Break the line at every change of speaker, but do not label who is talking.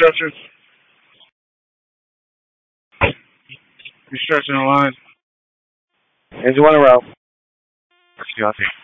stretchers. You're stretching the line.
Engine 1 around.
Let's see, I think.